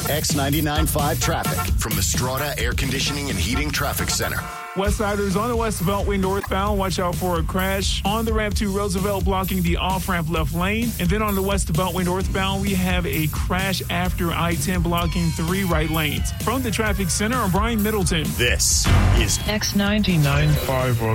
X99.5 traffic from the Strata Air Conditioning and Heating Traffic Center. Westsiders on the West Beltway northbound, watch out for a crash on the ramp to Roosevelt blocking the off-ramp left lane. And then on the West Beltway northbound, we have a crash after I-10 blocking 3 right lanes. From the traffic center, I'm Brian Middleton. This is X99.5.